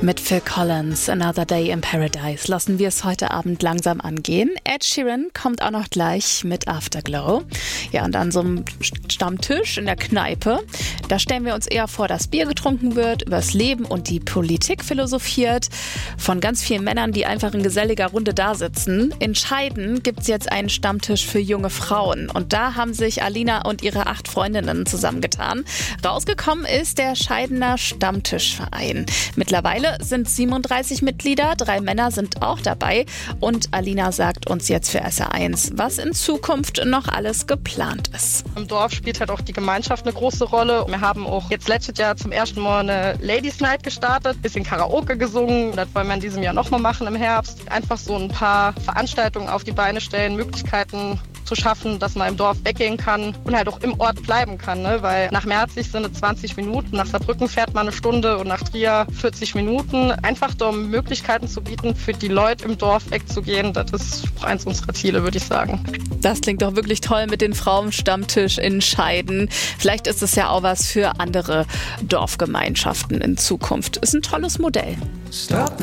Mit Phil Collins, Another Day in Paradise, lassen wir es heute Abend langsam angehen. Ed Sheeran kommt auch noch gleich mit Afterglow. Ja, und an so einem Stammtisch in der Kneipe, da stellen wir uns eher vor, dass Bier getrunken wird, übers Leben und die Politik philosophiert. Von ganz vielen Männern, die einfach in geselliger Runde da sitzen. In Scheiden gibt es jetzt einen Stammtisch für junge Frauen. Und da haben sich Alina und ihre 8 Freundinnen zusammengetan. Rausgekommen ist der Scheidener Stammtischverein. Mittlerweile sind 37 Mitglieder, 3 Männer sind auch dabei. Und Alina sagt uns jetzt für SR1, was in Zukunft noch alles geplant ist. Im Dorf spielt halt auch die Gemeinschaft eine große Rolle. Wir haben auch jetzt letztes Jahr zum ersten Mal eine Ladies Night gestartet, bisschen Karaoke gesungen. Das wollen wir in diesem Jahr nochmal machen im Herbst. Einfach so ein paar Veranstaltungen auf die Beine stellen, Möglichkeiten zu schaffen, dass man im Dorf weggehen kann und halt auch im Ort bleiben kann, ne? Weil nach Merzig sind es 20 Minuten, nach Saarbrücken fährt man eine Stunde und nach Trier 40 Minuten. Einfach um Möglichkeiten zu bieten, für die Leute im Dorf wegzugehen, das ist eins unserer Ziele, würde ich sagen. Das klingt doch wirklich toll mit den Frauenstammtisch in Scheiden. Vielleicht ist es ja auch was für andere Dorfgemeinschaften in Zukunft. Ist ein tolles Modell. Stop